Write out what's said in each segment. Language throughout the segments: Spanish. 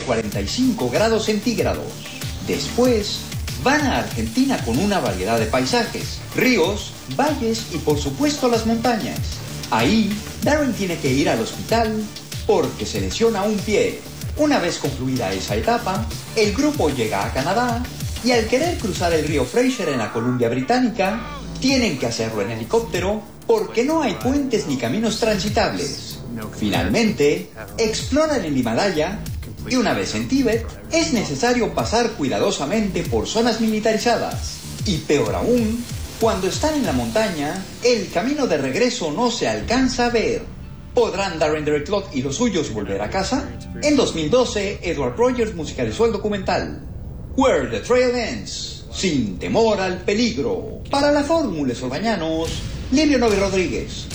45 grados centígrados. Después, van a Argentina con una variedad de paisajes, ríos, valles y por supuesto las montañas. Ahí, Darren tiene que ir al hospital porque se lesiona un pie. Una vez concluida esa etapa, el grupo llega a Canadá y al querer cruzar el río Fraser en la Columbia Británica, tienen que hacerlo en helicóptero porque no hay puentes ni caminos transitables. Finalmente, exploran el Himalaya y una vez en Tíbet, es necesario pasar cuidadosamente por zonas militarizadas. Y peor aún, cuando están en la montaña, el camino de regreso no se alcanza a ver. ¿Podrán Darren Derek Lott y los suyos volver a casa? En 2012, Edward Rogers musicalizó el documental Where the Trail Ends, sin temor al peligro. Para la Fórmula Solbañanos, Livio Novi Rodríguez.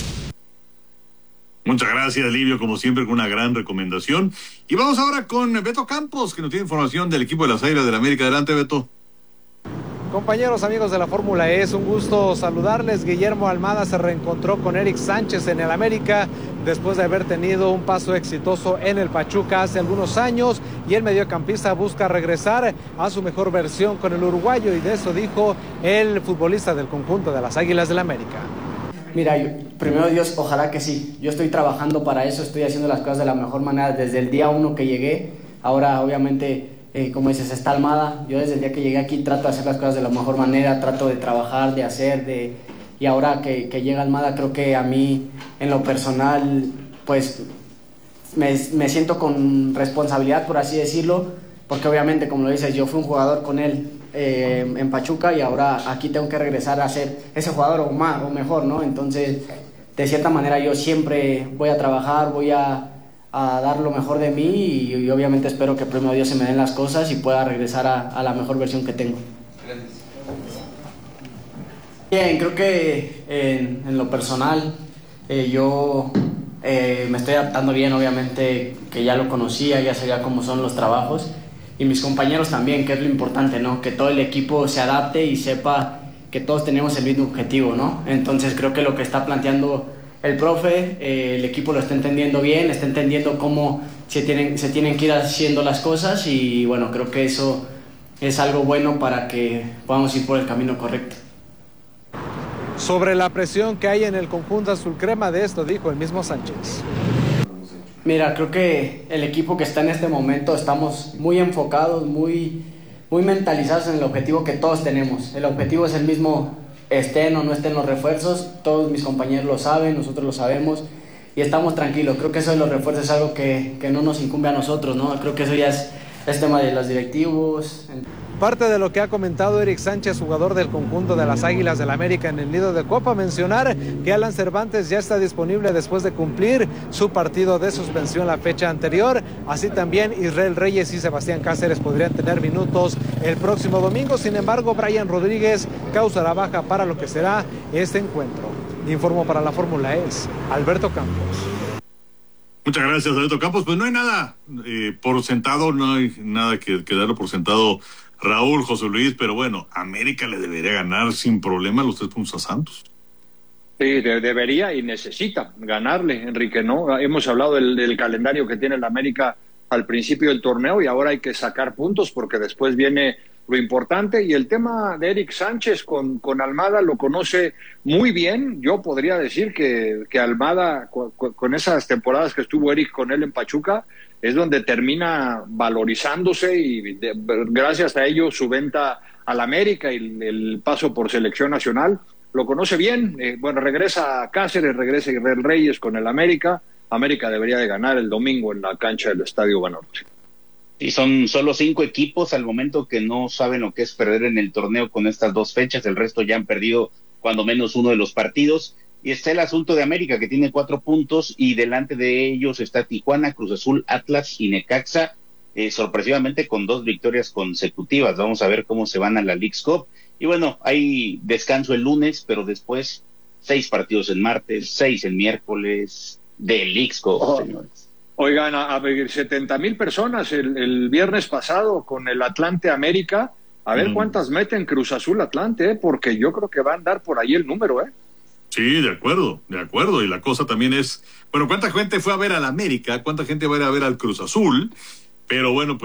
Muchas gracias, Livio, como siempre, con una gran recomendación. Y vamos ahora con Beto Campos, que nos tiene información del equipo de las Águilas del América. Adelante, Beto. Compañeros, amigos de la Fórmula E, es un gusto saludarles. Guillermo Almada se reencontró con Eric Sánchez en el América después de haber tenido un paso exitoso en el Pachuca hace algunos años, y el mediocampista busca regresar a su mejor versión con el uruguayo, y de eso dijo el futbolista del conjunto de las Águilas del América. Mira, primero Dios, ojalá que sí. Yo estoy trabajando para eso, estoy haciendo las cosas de la mejor manera desde el día 1 que llegué. Ahora, obviamente, como dices, está Almada. Yo desde el día que llegué aquí trato de hacer las cosas de la mejor manera, trato de trabajar, de hacer, y ahora que llega Almada, creo que a mí, en lo personal, pues me siento con responsabilidad, por así decirlo, porque obviamente, como lo dices, yo fui un jugador con él en Pachuca, y ahora aquí tengo que regresar a ser ese jugador o más o mejor, ¿no? Entonces, de cierta manera, yo siempre voy a trabajar, voy a dar lo mejor de mí, y obviamente espero que primero Dios se me den las cosas y pueda regresar a la mejor versión que tengo. Bien, creo que en lo personal yo me estoy adaptando bien, obviamente que ya lo conocía, ya sabía cómo son los trabajos, y mis compañeros también, que es lo importante, ¿no? Que todo el equipo se adapte y sepa que todos tenemos el mismo objetivo, ¿no? Entonces creo que lo que está planteando el profe, el equipo lo está entendiendo bien, está entendiendo cómo se tienen que ir haciendo las cosas, y bueno, creo que eso es algo bueno para que podamos ir por el camino correcto. Sobre la presión que hay en el conjunto azul crema, de esto dijo el mismo Sánchez. Mira, creo que el equipo que está en este momento estamos muy enfocados, muy mentalizados en el objetivo que todos tenemos. El objetivo es el mismo, estén o no estén los refuerzos, todos mis compañeros lo saben, nosotros lo sabemos, y estamos tranquilos. Creo que eso de los refuerzos es algo que no nos incumbe a nosotros, ¿no? Creo que eso ya es tema de los directivos. Parte de lo que ha comentado Eric Sánchez, jugador del conjunto de las Águilas del América en el Nido de Copa, mencionar que Alan Cervantes ya está disponible después de cumplir su partido de suspensión la fecha anterior. Así también Israel Reyes y Sebastián Cáceres podrían tener minutos el próximo domingo. Sin embargo, Brian Rodríguez causará baja para lo que será este encuentro. Informo para la Fórmula E, Alberto Campos. Muchas gracias, Alberto Campos. Pues no hay nada por sentado, no hay nada que darlo por sentado, Raúl, José Luis, pero bueno, América le debería ganar sin problema los 3 puntos a Santos. Sí, debería y necesita ganarle, Enrique, ¿no? Hemos hablado del calendario que tiene el América al principio del torneo, y ahora hay que sacar puntos porque después viene lo importante. Y el tema de Eric Sánchez con Almada lo conoce muy bien. Yo podría decir que Almada, con esas temporadas que estuvo Eric con él en Pachuca, es donde termina valorizándose, y gracias a ello su venta al América y el paso por selección nacional. Lo conoce bien. Bueno, regresa Cáceres, regresa Israel Reyes con el América. América debería de ganar el domingo en la cancha del Estadio Banorte. Y son solo 5 equipos al momento que no saben lo que es perder en el torneo con estas 2 fechas. El resto ya han perdido cuando menos uno de los partidos. Y está el asunto de América, que tiene 4 puntos, y delante de ellos está Tijuana, Cruz Azul, Atlas y Necaxa, sorpresivamente con 2 victorias consecutivas. Vamos a ver cómo se van a la Leagues Cup. Y bueno, hay descanso el lunes, pero después 6 partidos en martes, 6 el miércoles de Leagues Cup, señores. Oigan, a 70,000 personas el viernes pasado con el Atlante América. A ver cuántas meten Cruz Azul Atlante, porque yo creo que va a andar por ahí el número, Sí, de acuerdo. Y la cosa también es, bueno, ¿cuánta gente fue a ver al América? ¿Cuánta gente va a ir a ver al Cruz Azul? Pero bueno, pues